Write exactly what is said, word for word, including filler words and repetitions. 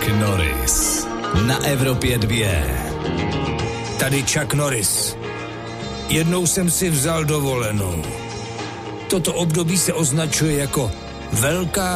Chuck Norris na Evropě dvě. Tady Chuck Norris. Jednou jsem si vzal dovolenou. Toto období se označuje jako velká